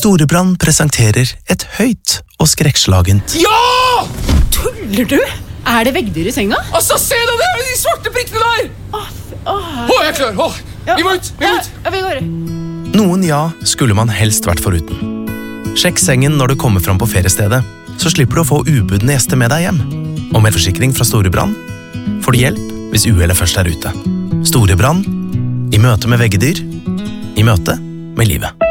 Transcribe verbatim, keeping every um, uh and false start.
Storebrand presenterer et høyt og skrekkslagent. Ja! Tuller du? Er det veggdyr i senga? Altså, se deg der, de svarte prikkene der! Åh, åh, Å, jeg er klar, åh, vi må ut, vi må ut! Ja, vi går. Noen ja skulle man helst vært foruten. Sjekk sengen når du kommer fram på feriestedet, så slipper du å få ubudne gjester med deg hjem. Og med forsikring fra Storebrand får du hjelp hvis uhellet først er ute. Storebrand, i møte med veggedyr, i møte med livet.